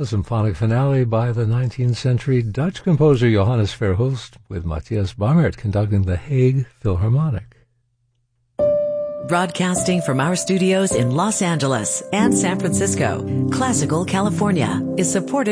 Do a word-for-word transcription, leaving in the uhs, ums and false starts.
A symphonic finale by the nineteenth century Dutch composer Johannes Verhulst, with Matthias Baumert conducting the Hague Philharmonic. Broadcasting from our studios in Los Angeles and San Francisco, Classical California is supported